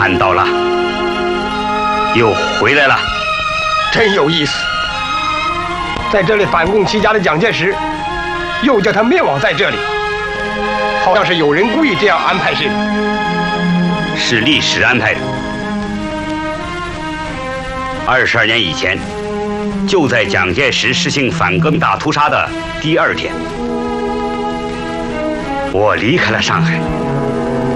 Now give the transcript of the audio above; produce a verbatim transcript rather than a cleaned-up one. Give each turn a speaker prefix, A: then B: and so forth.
A: 看到了，又回来了，
B: 真有意思。在这里反共齐家的蒋介石，又叫他灭亡在这里，好像是有人故意这样安排似的。
A: 是历史安排的。二十二年以前，就在蒋介石实行反革命大屠杀的第二天，我离开了上海。